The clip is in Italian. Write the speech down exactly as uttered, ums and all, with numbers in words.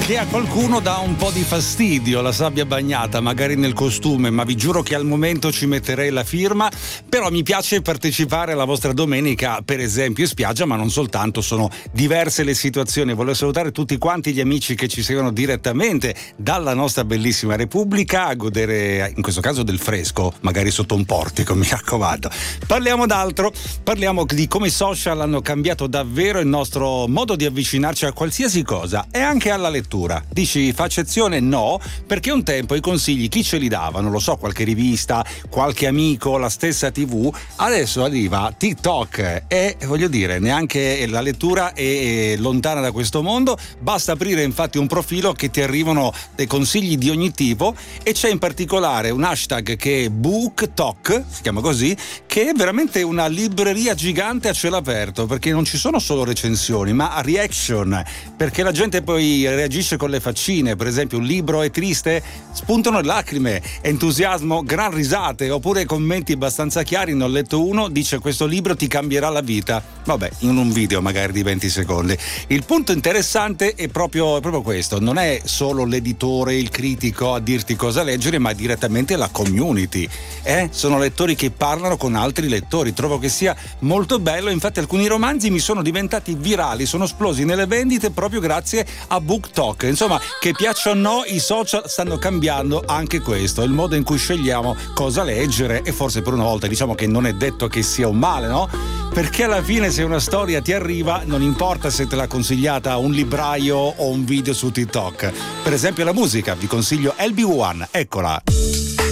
che a qualcuno dà un po' di fastidio la sabbia bagnata, magari nel costume, ma vi giuro che al momento ci metterei la firma. Però mi piace partecipare alla vostra domenica, per esempio in spiaggia, ma non soltanto, sono diverse le situazioni. Voglio salutare tutti quanti gli amici che ci seguono direttamente dalla nostra bellissima Repubblica a godere, in questo caso, del fresco, magari sotto un portico, mi raccomando. Parliamo d'altro, parliamo di come i social hanno cambiato davvero il nostro modo di avvicinarci a qualsiasi cosa e anche alla lettura. Dici fa eccezione? No, perché un tempo i consigli chi ce li dava? Non lo so, qualche rivista, qualche amico, la stessa tivù. Adesso arriva TikTok e voglio dire, neanche la lettura è lontana da questo mondo. Basta aprire infatti un profilo che ti arrivano dei consigli di ogni tipo, e c'è in particolare un hashtag che è BookTok, si chiama così, che è veramente una libreria gigante a cielo aperto, perché non ci sono solo recensioni ma reaction, perché la gente poi reagisce con le faccine. Per esempio, un libro è triste, spuntano lacrime, entusiasmo, gran risate, oppure commenti abbastanza chiari. Ne ho letto uno, dice questo libro ti cambierà la vita, vabbè, in un video magari di venti secondi. Il punto interessante è proprio, è proprio questo, non è solo l'editore, il critico a dirti cosa leggere, ma direttamente la community, eh? Sono lettori che parlano con altri lettori. Trovo che sia molto bello, infatti alcuni romanzi mi sono diventati virali, sono esplosi nelle vendite proprio grazie a BookTok. Insomma, che piaccia o no, i social stanno cambiando anche questo, il modo in cui scegliamo cosa leggere, e forse per una volta diciamo che non è detto che sia un male, no? Perché alla fine se una storia ti arriva non importa se te l'ha consigliata un libraio o un video su TikTok. Per esempio la musica, vi consiglio L B one, eccola.